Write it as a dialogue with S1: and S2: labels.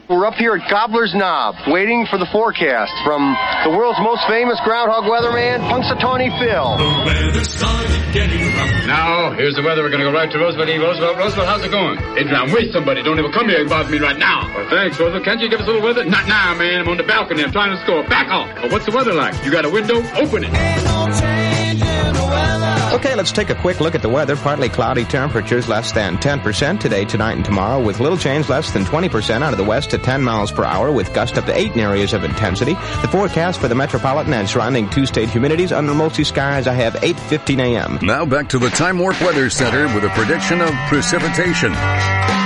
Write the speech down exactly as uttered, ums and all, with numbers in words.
S1: We're up here at Gobbler's Knob, waiting for the forecast from the world's most famous groundhog weatherman, Punxsutawney Phil.
S2: The weather started getting rough.
S3: Now, here's the weather. We're going to go right to Roosevelt. Roosevelt, Roosevelt, how's it going? Adrian, wait somebody. Don't even come here and bother me right now. Oh, thanks, Roosevelt. Can't you give us a little weather? Not now, man. I'm on the balcony. I'm trying to score. Back off. Oh, what's the weather like? You got a window? Open it.
S4: Ain't no change in the weather.
S5: Okay, let's take a quick look at the weather. Partly cloudy, temperatures less than ten percent today, tonight, and tomorrow, with little change less than twenty percent out of the west to ten miles per hour, with gusts up to eight in areas of intensity. The forecast for the metropolitan and surrounding two-state humidities under mostly skies, I have eight fifteen a.m.
S6: Now back to the Time Warp Weather Center with a prediction of precipitation.